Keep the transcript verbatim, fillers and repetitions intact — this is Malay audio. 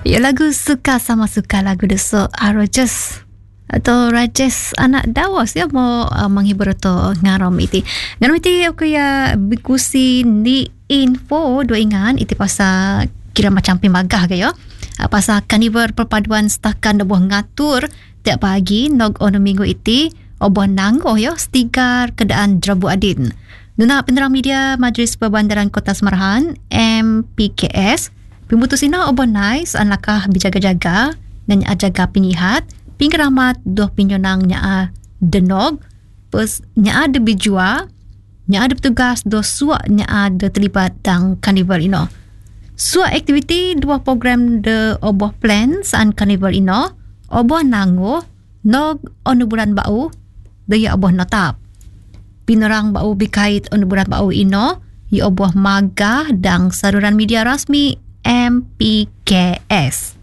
Ya, lagu Suka Sama Suka, lagu Desok Arajes atau Rajes anak dawas ya mau uh, menghibur atau ngarom iti. Ngarom iti aku ya bikusi di info dua ingan iti pasal kira macam pimagah ke ya. Uh, pasal kaniver perpaduan setakan debuh ngatur tiap pagi nog ono minggu iti oboh nanggoh ya stigar kedaan Jerabu Adin. Duna penerang media Majlis Perbandaran Kota Semarahan M P K S pemutus ina oboh nice anlakah bijaga-jaga dan ajaga pinyihat pinggeramat doh pinyonang nya denog pes nya ada bijua nya ada petugas doh suak nya ada terlibat dang karnival ino. Suak aktiviti dua program de oboh plan saan karnival ino oboh nango nog ono bulan bau daya oboh notap. Pinerang bau bikait ono bulan bau ino i oboh magah dang saluran media rasmi M P K S.